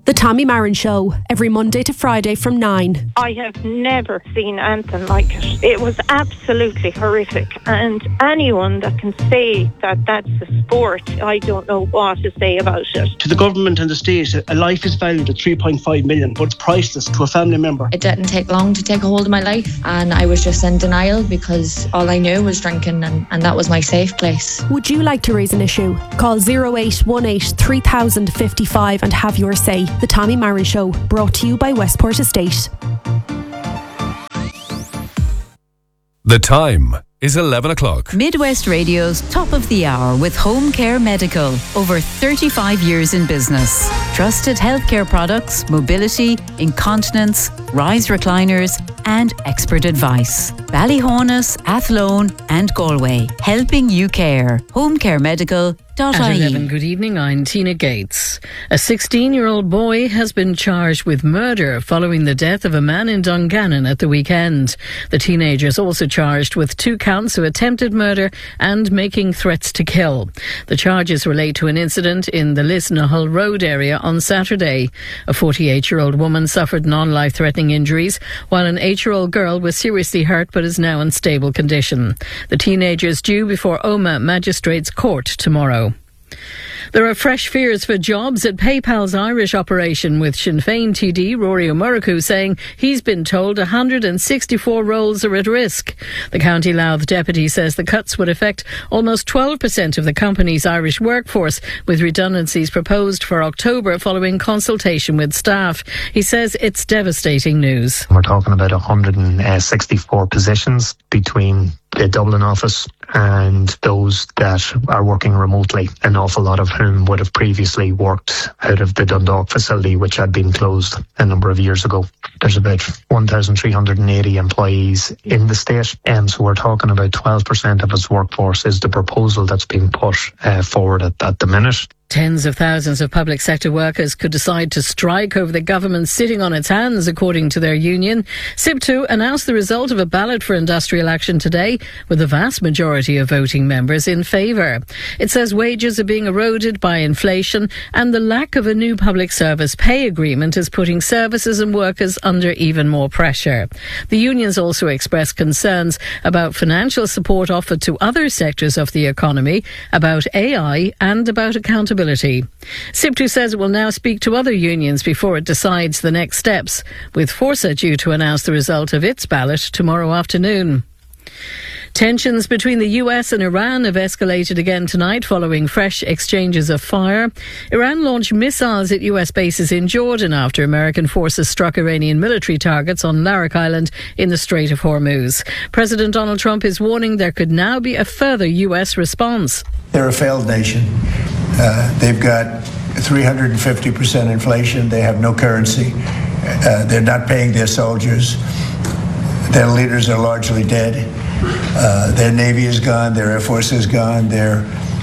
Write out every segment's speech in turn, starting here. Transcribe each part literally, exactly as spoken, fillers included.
The Tommy Marin Show, every Monday to Friday from nine. I have never seen anything like it. It was absolutely horrific. And anyone that can say that that's a sport, I don't know what to say about it. To the government and the state, a life is valued at three point five million, but it's priceless to a family member. It didn't take long to take a hold of my life, and I was just in denial because all I knew was drinking, and, and that was my safe place. Would you like to raise an issue? Call oh eight one eight, three thousand fifty-five and have your say. The Tommy Marin Show, brought to you by Westport Estate. The time is eleven o'clock. Midwest Radio's Top of the Hour with Home Care Medical. Over thirty-five years in business. Trusted healthcare products, mobility, incontinence, rise recliners and expert advice. Ballyhonus, Athlone and Galway. Helping you care. home care medical dot I E. At eleven, good evening, I'm Tina Gates. A sixteen-year-old boy has been charged with murder following the death of a man in Dungannon at the weekend. The teenager is also charged with two counts of attempted murder and making threats to kill. The charges relate to an incident in the Lisnahull Road area on Saturday. A forty-eight-year-old woman suffered non-life-threatening injuries, while an eight-year-old girl was seriously hurt but is now in stable condition. The teenager is due before Omagh Magistrates Court tomorrow. There are fresh fears for jobs at PayPal's Irish operation, with Sinn Féin T D Rory O'Murricu saying he's been told one hundred sixty-four roles are at risk. The County Louth deputy says the cuts would affect almost twelve percent of the company's Irish workforce, with redundancies proposed for October following consultation with staff. He says it's devastating news. We're talking about one hundred sixty-four positions between the Dublin office and those that are working remotely, an awful lot of whom would have previously worked out of the Dundalk facility, which had been closed a number of years ago. There's about one thousand three hundred eighty employees in the state, and so we're talking about twelve percent of its workforce is the proposal that's being put uh, forward at, at the minute. Tens of thousands of public sector workers could decide to strike over the government sitting on its hands, according to their union. S I P T U announced the result of a ballot for industrial action today, with the vast majority of voting members in favour. It says wages are being eroded by inflation, and the lack of a new public service pay agreement is putting services and workers under even more pressure. The unions also expressed concerns about financial support offered to other sectors of the economy, about A I and about accountability. S I P T U says it will now speak to other unions before it decides the next steps, with Forsa due to announce the result of its ballot tomorrow afternoon. Tensions between the U S and Iran have escalated again tonight following fresh exchanges of fire. Iran launched missiles at U S bases in Jordan after American forces struck Iranian military targets on Larak Island in the Strait of Hormuz. President Donald Trump is warning there could now be a further U S response. They're a failed nation. Uh, they've got three hundred fifty percent inflation. They have no currency. Uh, they're not paying their soldiers. Their leaders are largely dead. Uh, their Navy is gone. Their Air Force is gone. Their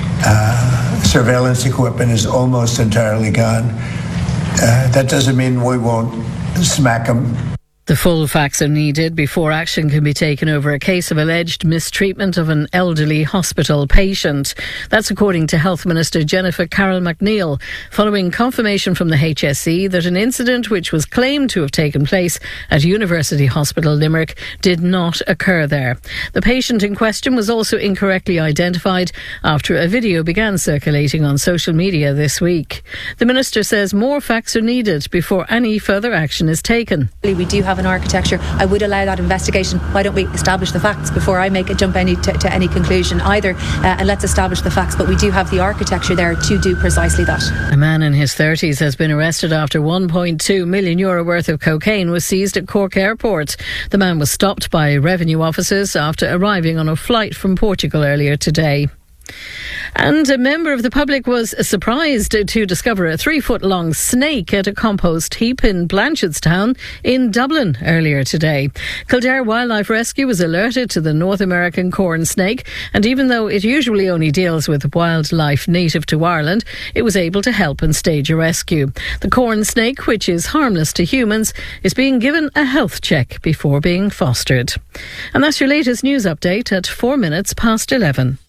uh, surveillance equipment is almost entirely gone. Uh, that doesn't mean we won't smack them. The full facts are needed before action can be taken over a case of alleged mistreatment of an elderly hospital patient. That's according to Health Minister Jennifer Carroll McNeil, following confirmation from the H S E that an incident which was claimed to have taken place at University Hospital Limerick did not occur there. The patient in question was also incorrectly identified after a video began circulating on social media this week. The Minister says more facts are needed before any further action is taken. We do have an architecture. I would allow that investigation. Why don't we establish the facts before I make a jump any to, to any conclusion either, uh, and let's establish the facts, but we do have the architecture there to do precisely that. A man in his thirties has been arrested after one point two million euro worth of cocaine was seized at Cork Airport. The man was stopped by revenue officers after arriving on a flight from Portugal earlier today. And a member of the public was surprised to discover a three-foot-long snake at a compost heap in Blanchardstown in Dublin earlier today. Kildare Wildlife Rescue was alerted to the North American corn snake, and even though it usually only deals with wildlife native to Ireland, it was able to help and stage a rescue. The corn snake, which is harmless to humans, is being given a health check before being fostered. And that's your latest news update at four minutes past eleven.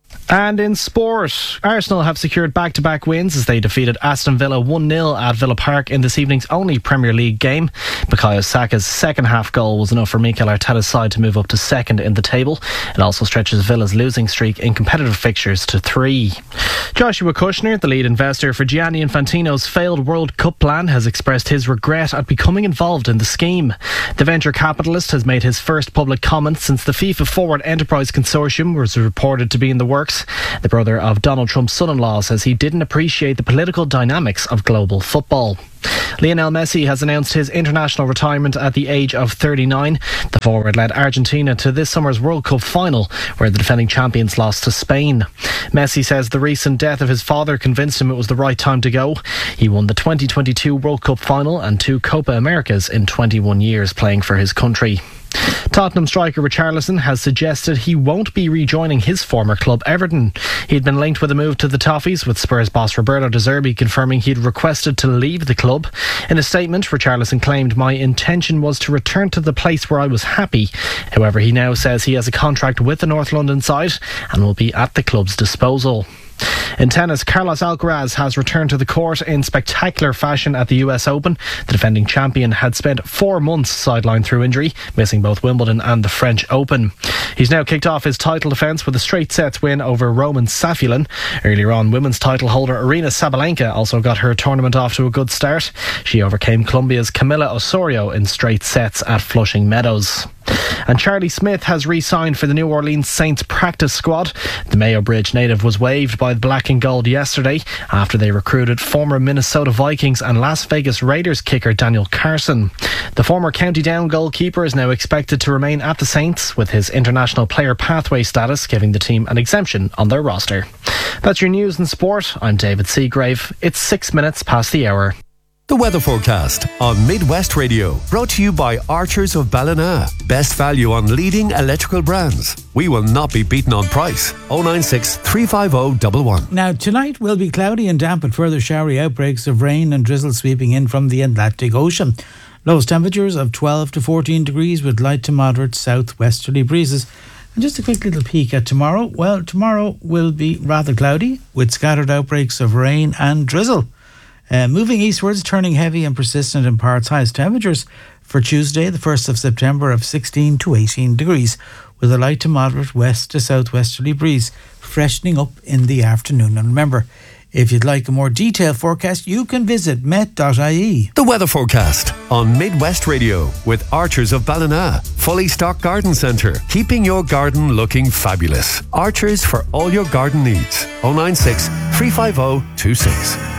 And in sport, Arsenal have secured back-to-back wins as they defeated Aston Villa one nil at Villa Park in this evening's only Premier League game. Bukayo Saka's second half goal was enough for Mikel Arteta's side to move up to second in the table. It also stretches Villa's losing streak in competitive fixtures to three. Joshua Kushner, the lead investor for Gianni Infantino's failed World Cup plan, has expressed his regret at becoming involved in the scheme. The venture capitalist has made his first public comment since the FIFA Forward Enterprise Consortium was reported to be in the works. The brother of Donald Trump's son-in-law says he didn't appreciate the political dynamics of global football. Lionel Messi has announced his international retirement at the age of thirty-nine. The forward led Argentina to this summer's World Cup final, where the defending champions lost to Spain. Messi says the recent death of his father convinced him it was the right time to go. He won the twenty twenty-two World Cup final and two Copa Americas in twenty-one years playing for his country. Tottenham striker Richarlison has suggested he won't be rejoining his former club Everton. He had been linked with a move to the Toffees, with Spurs boss Roberto De Zerbi confirming he'd requested to leave the club. In a statement, Richarlison claimed, "My intention was to return to the place where I was happy." However, he now says he has a contract with the North London side and will be at the club's disposal. In tennis, Carlos Alcaraz has returned to the court in spectacular fashion at the U S Open. The defending champion had spent four months sidelined through injury, missing both Wimbledon and the French Open. He's now kicked off his title defence with a straight sets win over Roman Safulin. Earlier on, women's title holder Aryna Sabalenka also got her tournament off to a good start. She overcame Colombia's Camila Osorio in straight sets at Flushing Meadows. And Charlie Smith has re-signed for the New Orleans Saints practice squad. The Mayo Bridge native was waived by the Black and Gold yesterday after they recruited former Minnesota Vikings and Las Vegas Raiders kicker Daniel Carson. The former County Down goalkeeper is now expected to remain at the Saints, with his international player pathway status giving the team an exemption on their roster. That's your news and sport. I'm David Seagrave. It's six minutes past the hour. The weather forecast on Midwest Radio, brought to you by Archers of Ballina. Best value on leading electrical brands. We will not be beaten on price. oh nine six, three five oh, one one. Now, tonight will be cloudy and damp with further showery outbreaks of rain and drizzle sweeping in from the Atlantic Ocean. Lowest temperatures of twelve to fourteen degrees with light to moderate southwesterly breezes. And just a quick little peek at tomorrow. Well, tomorrow will be rather cloudy with scattered outbreaks of rain and drizzle. Uh, moving eastwards, turning heavy and persistent in parts. Highest temperatures for Tuesday, the first of September, of sixteen to eighteen degrees, with a light to moderate west to southwesterly breeze, freshening up in the afternoon. And remember, if you'd like a more detailed forecast, you can visit met dot I E. The weather forecast on Midwest Radio with Archers of Ballina. Fully stocked garden centre, keeping your garden looking fabulous. Archers for all your garden needs. oh nine six, three five oh, two six.